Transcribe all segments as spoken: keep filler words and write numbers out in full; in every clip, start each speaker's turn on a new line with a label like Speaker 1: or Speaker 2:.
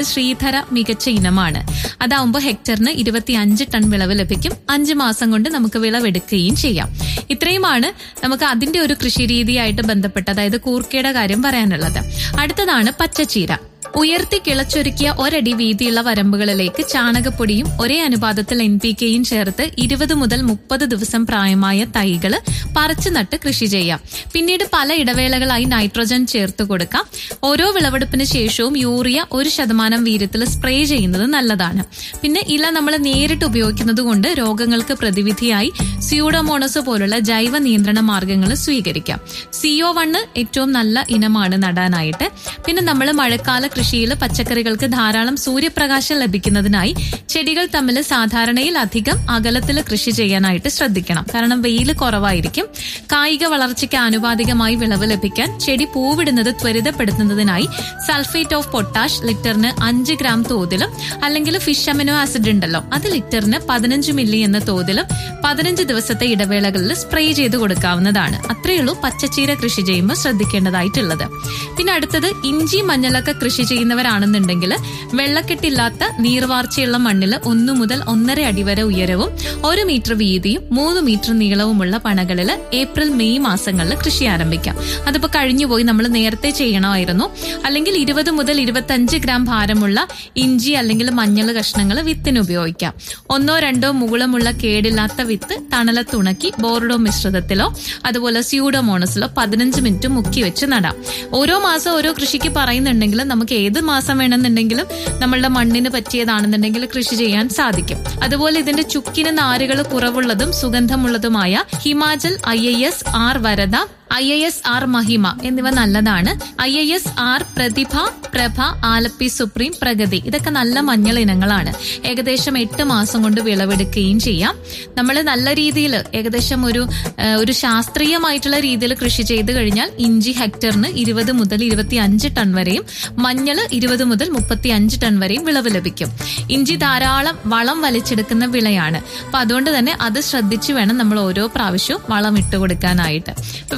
Speaker 1: ശ്രീധര മികച്ച ഇനമാണ്. അതാവുമ്പോൾ ഹെക്ടറിന് ഇരുപത്തി അഞ്ച് ടൺ വിളവ് ലഭിക്കും. അഞ്ച് മാസം കൊണ്ട് നമുക്ക് വിളവെടുക്കുകയും ചെയ്യാം. ഇത്രയുമാണ് നമുക്ക് അതിന്റെ ഒരു കൃഷിരീതിയായിട്ട് ബന്ധപ്പെട്ട്, അതായത് കൂർക്കയുടെ കാര്യം പറയാനുള്ളത്. അടുത്തതാണ് പച്ചച്ചീര. ഉയർത്തി കിളച്ചൊരുക്കിയ ഒരടി വീതിയുള്ള വരമ്പുകളിലേക്ക് ചാണകപ്പൊടിയും ഒരേ അനുപാതത്തിൽ എൻ പി കെയും ചേർത്ത് ഇരുപത് മുതൽ മുപ്പത് ദിവസം പ്രായമായ തൈകള് പറിച്ചു നട്ട് കൃഷി ചെയ്യാം. പിന്നീട് പല ഇടവേളകളായി നൈട്രോജൻ ചേർത്ത് കൊടുക്കാം. ഓരോ വിളവെടുപ്പിന് ശേഷവും യൂറിയ ഒരു ശതമാനം വീര്യത്തിൽ സ്പ്രേ ചെയ്യുന്നത് നല്ലതാണ്. പിന്നെ ഇല നമ്മൾ നേരിട്ട് ഉപയോഗിക്കുന്നത് കൊണ്ട് രോഗങ്ങൾക്ക് പ്രതിവിധിയായി സ്യൂഡോമോണസ് പോലുള്ള ജൈവ നിയന്ത്രണ മാർഗങ്ങൾ സ്വീകരിക്കാം. സിഒ വണ്ണ് ഏറ്റവും നല്ല ഇനമാണ് നടാനായിട്ട്. പിന്നെ നമ്മൾ മഴക്കാല കൃഷിയിൽ പച്ചക്കറികൾക്ക് ധാരാളം സൂര്യപ്രകാശം ലഭിക്കുന്നതിനായി ചെടികൾ തമ്മിൽ സാധാരണയിൽ അധികം അകലത്തിൽ കൃഷി ചെയ്യാനായിട്ട് ശ്രദ്ധിക്കണം. കാരണം വെയിൽ കുറവായിരിക്കും. കായിക വളർച്ചയ്ക്ക് ആനുപാതികമായി വിളവ് ലഭിക്കാൻ ചെടി പൂവിടുന്നത് ത്വരിതപ്പെടുത്തുന്നതിനായി സൾഫേറ്റ് ഓഫ് പൊട്ടാഷ് ലിറ്ററിന് അഞ്ച് ഗ്രാം തോതിലും അല്ലെങ്കിൽ ഫിഷ് അമിനോ ആസിഡ് ഉണ്ടല്ലോ അത് ലിറ്ററിന് പതിനഞ്ച് മില്ലി എന്ന തോതിലും പതിനഞ്ച് ദിവസത്തെ ഇടവേളകളിൽ സ്പ്രേ ചെയ്ത് കൊടുക്കാവുന്നതാണ്. അത്രയുള്ളൂ പച്ചച്ചീര കൃഷി ചെയ്യുമ്പോൾ ശ്രദ്ധിക്കേണ്ടതായിട്ടുള്ളത്. പിന്നെ അടുത്തത് ഇഞ്ചി മഞ്ഞളൊക്കെ കൃഷി ചെയ്യുന്നവരാണെന്നുണ്ടെങ്കിൽ വെള്ളക്കെട്ടില്ലാത്ത നീർവാർച്ചയുള്ള മണ്ണിൽ ഒന്നു മുതൽ ഒന്നര അടി വരെ ഉയരവും ഒരു മീറ്റർ വീതിയും മൂന്ന് മീറ്റർ നീളവുമുള്ള പണകളിൽ ഏപ്രിൽ മെയ് മാസങ്ങളിൽ കൃഷി ആരംഭിക്കാം. അതിപ്പോ കഴിഞ്ഞുപോയി, നമ്മൾ നേരത്തെ ചെയ്യണമായിരുന്നു. അല്ലെങ്കിൽ ഇരുപത് മുതൽ ഇരുപത്തി അഞ്ച് ഗ്രാം ഭാരമുള്ള ഇഞ്ചി അല്ലെങ്കിൽ മഞ്ഞൾ കഷ്ണങ്ങൾ വിത്തിന് ഉപയോഗിക്കാം. ഒന്നോ രണ്ടോ മുകുളമുള്ള കേടില്ലാത്ത വിത്ത് തണലത്തുണക്കി ബോർഡോ മിശ്രിതത്തിലോ അതുപോലെ സ്യൂഡോമോണസിലോ പതിനഞ്ച് മിനിറ്റ് മുക്കി വെച്ച് നടാം. ഓരോ മാസം ഓരോ കൃഷിക്ക് പറയുന്നുണ്ടെങ്കിലും നമുക്ക് ഏത് മാസം വേണമെന്നുണ്ടെങ്കിലും നമ്മളുടെ മണ്ണിന് പറ്റിയതാണെന്നുണ്ടെങ്കിൽ കൃഷി ചെയ്യാൻ സാധിക്കും. അതുപോലെ ഇതിന്റെ ചുക്കിന് നാരുകൾ കുറവുള്ളതും സുഗന്ധമുള്ളതുമായ Himachal I I S R Varada, I I S R മഹിമ എന്നിവ നല്ലതാണ്. I I S R Prathibha, Prabha, Alleppey supreme, Pragati ഇതൊക്കെ നല്ല മഞ്ഞൾ ഇനങ്ങളാണ്. ഏകദേശം എട്ട് മാസം കൊണ്ട് വിളവെടുക്കുകയും ചെയ്യാം. നമ്മൾ നല്ല രീതിയിൽ ഏകദേശം ഒരു ഒരു ശാസ്ത്രീയമായിട്ടുള്ള രീതിയിൽ കൃഷി ചെയ്ത് കഴിഞ്ഞാൽ ഇഞ്ചി ഹെക്ടറിന് ഇരുപത് മുതൽ ഇരുപത്തി അഞ്ച് ടൺ വരെയും മഞ്ഞള് ഇരുപത് മുതൽ മുപ്പത്തി അഞ്ച് ടൺ വരെയും വിളവ് ലഭിക്കും. ഇഞ്ചി ധാരാളം വളം വലിച്ചെടുക്കുന്ന വിളയാണ്. അപ്പൊ അതുകൊണ്ട് തന്നെ അത് ശ്രദ്ധിച്ചു വേണം നമ്മൾ ഓരോ പ്രാവശ്യവും വളം ഇട്ടുകൊടുക്കാനായിട്ട്.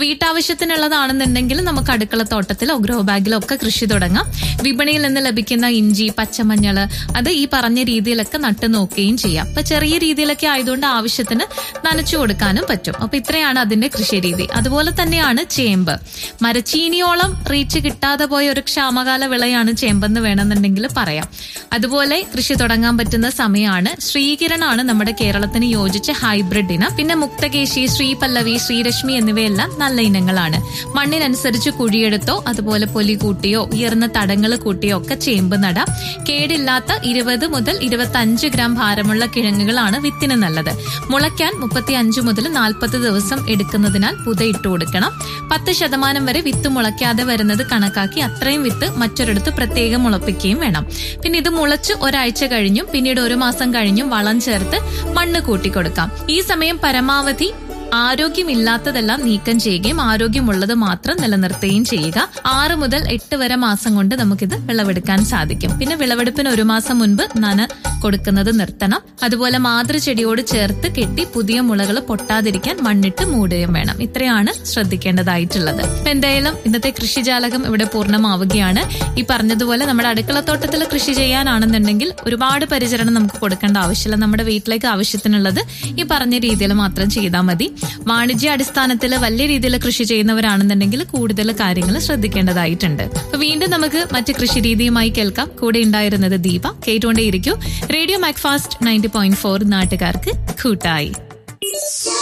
Speaker 1: വീട്ടാവശ്യത്തിനുള്ളതാണെന്നുണ്ടെങ്കിൽ നമുക്ക് അടുക്കളത്തോട്ടത്തിലോ ഗ്രോ ബാഗിലോ ഒക്കെ കൃഷി തുടങ്ങാം. വിപണിയിൽ നിന്ന് ലഭിക്കുന്ന ഇഞ്ചി, പച്ചമഞ്ഞള് അത് ഈ പറഞ്ഞ രീതിയിലൊക്കെ നട്ടു നോക്കുകയും ചെയ്യാം. അപ്പൊ ചെറിയ രീതിയിലൊക്കെ ആയതുകൊണ്ട് ആവശ്യത്തിന് നനച്ചു കൊടുക്കാനും പറ്റും. അപ്പൊ ഇത്രയാണ് അതിന്റെ കൃഷി രീതി. അതുപോലെ തന്നെയാണ് ചേമ്പ്. മരച്ചീനിയോളം റീച്ച് കിട്ടാതെ പോയ ഒരു ക്ഷാമകാല വിളയാണ് ചേമ്പെന്ന് വേണമെന്നുണ്ടെങ്കിൽ പറയാം. അതുപോലെ കൃഷി തുടങ്ങാൻ പറ്റുന്ന സമയമാണ്. ശ്രീകിരണാണ് നമ്മുടെ കേരളത്തിന് യോജിച്ച ഹൈബ്രിഡ് ഇനം. പിന്നെ മുക്തകേശി, ശ്രീപല്ലവി, ശ്രീരശ്മി എന്നിവയെല്ലാം നല്ല ഇനങ്ങളാണ്. മണ്ണിനനുസരിച്ച് കുഴിയെടുത്തോ അതുപോലെ പൊലി കൂട്ടിയോ ഉയർന്ന തടങ്ങൾ കൂട്ടിയോ ഒക്കെ ചേമ്പ് നടാം. കേടില്ലാത്ത ഇരുപത് മുതൽ ഇരുപത്തി അഞ്ച് ഗ്രാം ഭാരമുള്ള കിഴങ്ങുകളാണ് വിത്തിന് നല്ലത്. മുളയ്ക്കാൻ മുപ്പത്തി അഞ്ച് മുതൽ നാൽപ്പത് ദിവസം എടുക്കുന്നതിനാൽ പുതയിട്ടു കൊടുക്കണം. പത്ത് ശതമാനം വരെ വിത്ത് മുളയ്ക്കാതെ വരുന്നത് കണക്കാക്കി അത്രയും വിത്ത് മറ്റൊരിടത്ത് പ്രത്യേകം മുളപ്പിക്കുകയും വേണം. പിന്നെ ഇത് മുളച്ച് ഒരാഴ്ച കഴിഞ്ഞും പിന്നീട് ഒരു മാസം കഴിഞ്ഞും വളം ചേർത്ത് മണ്ണ് കൂട്ടിക്കൊടുക്കാം. ഈ സമയം പരമാവധി ആരോഗ്യമില്ലാത്തതെല്ലാം നീക്കം ചെയ്യുകയും ആരോഗ്യമുള്ളത് മാത്രം നിലനിർത്തുകയും ചെയ്യുക. ആറ് മുതൽ എട്ട് വരെ മാസം കൊണ്ട് നമുക്കിത് വിളവെടുക്കാൻ സാധിക്കും. പിന്നെ വിളവെടുപ്പിന് ഒരു മാസം മുൻപ് നന കൊടുക്കുന്നത് നിർത്തണം. അതുപോലെ മാതൃചെടിയോട് ചേർത്ത് കെട്ടി പുതിയ മുളകൾ പൊട്ടാതിരിക്കാൻ മണ്ണിട്ട് മൂടുകയും വേണം. ഇത്രയാണ് ശ്രദ്ധിക്കേണ്ടതായിട്ടുള്ളത്. എന്തായാലും ഇന്നത്തെ കൃഷിജാലകം ഇവിടെ പൂർണ്ണമാവുകയാണ്. ഈ പറഞ്ഞതുപോലെ നമ്മുടെ അടുക്കളത്തോട്ടത്തിൽ കൃഷി ചെയ്യാനാണെന്നുണ്ടെങ്കിൽ ഒരുപാട് പരിചരണം നമുക്ക് കൊടുക്കേണ്ട ആവശ്യമില്ല. നമ്മുടെ വീട്ടിലേക്ക് ആവശ്യത്തിനുള്ളത് ഈ പറഞ്ഞ രീതിയിൽ മാത്രം ചെയ്താൽ മതി. വാണിജ്യ അടിസ്ഥാനത്തിൽ വലിയ രീതിയിൽ കൃഷി ചെയ്യുന്നവരാണെന്നുണ്ടെങ്കിൽ കൂടുതൽ കാര്യങ്ങൾ ശ്രദ്ധിക്കേണ്ടതായിട്ടുണ്ട്. അപ്പൊ വീണ്ടും നമുക്ക് മറ്റ് കൃഷി രീതിയുമായി കേൾക്കാം. കൂടെ ഉണ്ടായിരുന്നത് Deepa. കേട്ടുകൊണ്ടേയിരിക്കും radio Macfast ninety point four, നാട്ടുകാർക്ക് കൂട്ടായി.